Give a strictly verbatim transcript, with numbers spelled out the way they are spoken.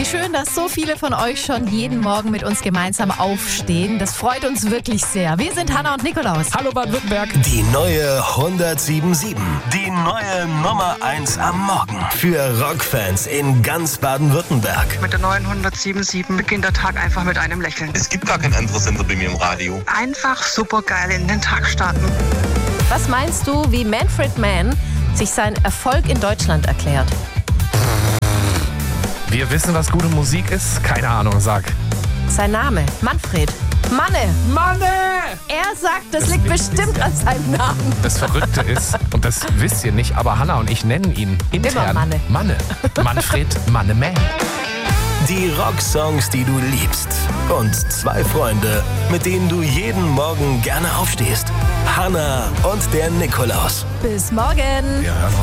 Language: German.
Wie schön, dass so viele von euch schon jeden Morgen mit uns gemeinsam aufstehen. Das freut uns wirklich sehr. Wir sind Hanna und Nikolaus. Hallo Baden-Württemberg. Die neue hundertsiebenundsiebzig. Die neue Nummer eins am Morgen. Für Rockfans in ganz Baden-Württemberg. Mit der neuen hundertsiebenundsiebzig beginnt der Tag einfach mit einem Lächeln. Es gibt gar keinen anderen Sender bei mir im Radio. Einfach super geil in den Tag starten. Was meinst du, wie Manfred Mann sich seinen Erfolg in Deutschland erklärt? Wir wissen, was gute Musik ist. Keine Ahnung, sag. Sein Name, Manfred. Manne. Manne! Er sagt, das, das liegt bestimmt an seinem Namen. Das Verrückte ist, und das wisst ihr nicht, aber Hanna und ich nennen ihn intern Immer Manne. Manne. Manfred Manne Man. Die Rocksongs, die du liebst. Und zwei Freunde, mit denen du jeden Morgen gerne aufstehst. Hanna und der Nikolaus. Bis morgen. Wir hören uns.